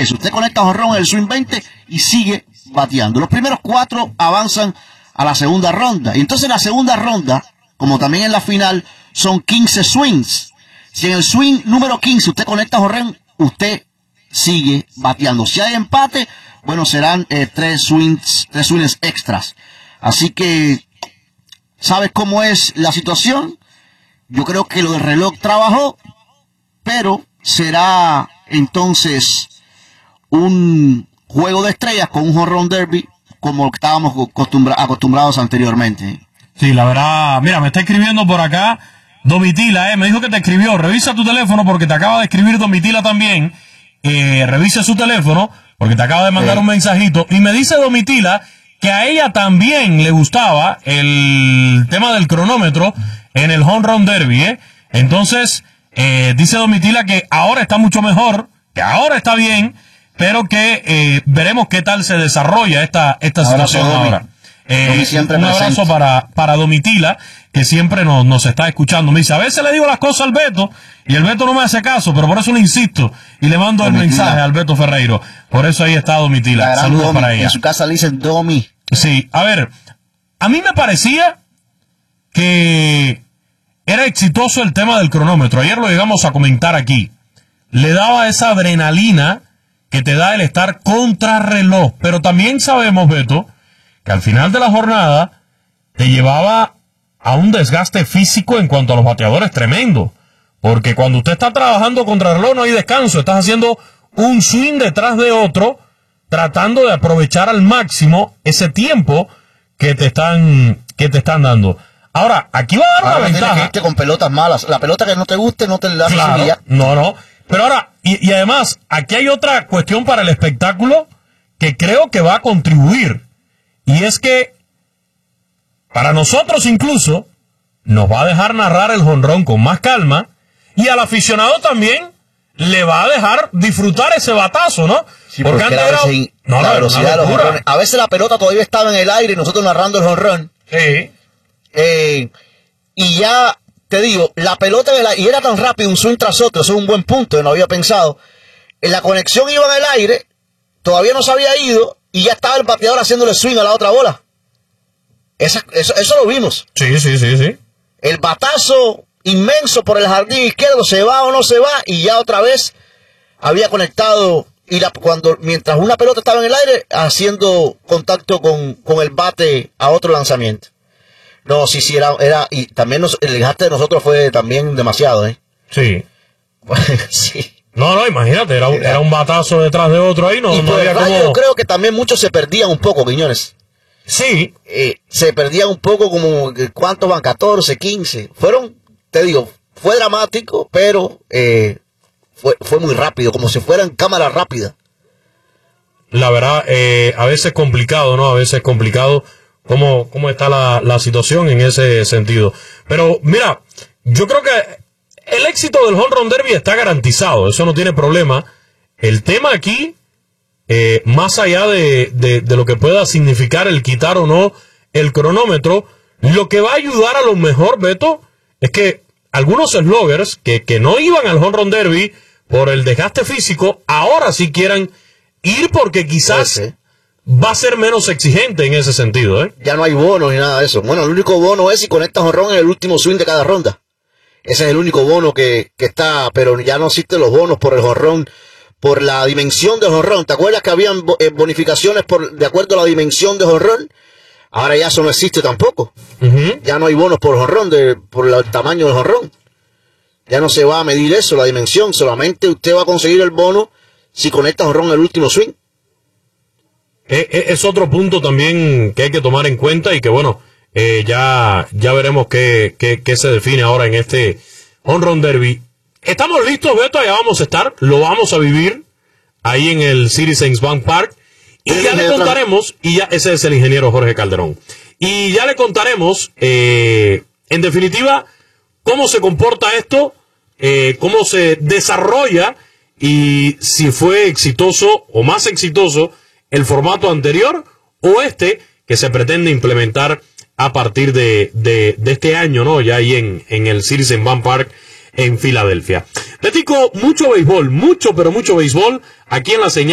eso. Usted conecta jonrón en el swing 20 y sigue bateando. Los primeros 4 avanzan a la segunda ronda. Y entonces en la segunda ronda, como también en la final, son 15 swings. Si en el swing número 15 usted conecta jonrón, usted sigue bateando. Si hay empate, bueno, serán 3 swings extras. Así que, ¿sabes cómo es la situación? Yo creo que lo del reloj trabajó, pero será entonces un juego de estrellas con un home run derby como estábamos acostumbrados anteriormente. Sí, la verdad, mira, me está escribiendo por acá Domitila, me dijo que te escribió. Revisa tu teléfono porque te acaba de escribir Domitila también. Revise su teléfono porque te acaba de mandar un mensajito. Y me dice Domitila que a ella también le gustaba el tema del cronómetro en el home run derby, Entonces, dice Domitila que ahora está mucho mejor, que ahora está bien, pero que veremos qué tal se desarrolla esta situación ahora. Un abrazo para Domitila, que siempre nos está escuchando. Me dice, a veces le digo las cosas al Beto, y el Beto no me hace caso, pero por eso le insisto, y le mando Domitila. El mensaje al Beto Ferreiro. Por eso ahí está Domitila. Saludos Domi, para ella. En su casa le dicen Domi. Sí, a ver, a mí me parecía que era exitoso el tema del cronómetro. Ayer lo llegamos a comentar aquí. Le daba esa adrenalina que te da el estar contrarreloj. Pero también sabemos, Beto, que al final de la jornada te llevaba a un desgaste físico en cuanto a los bateadores tremendo. Porque cuando usted está trabajando contrarreloj no hay descanso. Estás haciendo un swing detrás de otro, tratando de aprovechar al máximo ese tiempo que te están dando. Ahora, aquí va a dar una ventaja. Tienes que irte con pelotas malas. La pelota que no te guste no te la das. Claro, no. Pero ahora, y además, aquí hay otra cuestión para el espectáculo que creo que va a contribuir. Y es que, para nosotros incluso, nos va a dejar narrar el jonrón con más calma. Y al aficionado también le va a dejar disfrutar ese batazo, ¿no? Sí, porque antes era la velocidad de los jonrones. A veces la pelota todavía estaba en el aire y nosotros narrando el jonrón. Sí. Y ya te digo, la pelota y era tan rápido un swing tras otro, eso es un buen punto, no había pensado. En la conexión iba en el aire, todavía no se había ido y ya estaba el bateador haciéndole swing a la otra bola. Eso lo vimos. Sí. El batazo inmenso por el jardín izquierdo, se va o no se va, y ya otra vez había conectado, mientras una pelota estaba en el aire, haciendo contacto con el bate a otro lanzamiento. No, sí, era y también el desgaste de nosotros fue también demasiado, Sí. Sí. No, imagínate, era un batazo detrás de otro ahí, no había como... Yo creo que también muchos se perdían un poco, Quiñones. Sí. Se perdían un poco, como, ¿cuántos van? 14, 15. Te digo, fue dramático, pero fue muy rápido, como si fuera en cámara rápida. La verdad, a veces complicado, ¿no? A veces complicado cómo está la situación en ese sentido. Pero mira, yo creo que el éxito del Home Run Derby está garantizado, eso no tiene problema. El tema aquí, más allá de lo que pueda significar el quitar o no el cronómetro, lo que va a ayudar a lo mejor, Beto, es que algunos sloggers que no iban al Home Run Derby por el desgaste físico, ahora sí quieran ir porque quizás va a ser menos exigente en ese sentido, Ya no hay bonos ni nada de eso. Bueno, el único bono es si conectas jonrón en el último swing de cada ronda. Ese es el único bono que está, pero ya no existen los bonos por el jonrón, por la dimensión del jonrón. ¿Te acuerdas que habían bonificaciones de acuerdo a la dimensión de jonrón? Ahora ya eso no existe tampoco. Ya no hay bonos por jonrón, por el tamaño del jonrón. Ya no se va a medir eso, la dimensión. Solamente usted va a conseguir el bono si conecta jonrón en el último swing. Es otro punto también que hay que tomar en cuenta y que bueno, ya veremos qué se define ahora en este Home Run Derby. Estamos listos, Beto, allá vamos a estar, lo vamos a vivir ahí en el Citizens Bank Park y ya le contaremos, ese es el ingeniero Jorge Calderón, y ya le contaremos en definitiva cómo se comporta esto, cómo se desarrolla y si fue exitoso o más exitoso el formato anterior o que se pretende implementar a partir de este año, ¿no? Ya ahí en el Citizens Bank Park en Filadelfia. Te digo, mucho béisbol, mucho, pero mucho béisbol aquí en la señal.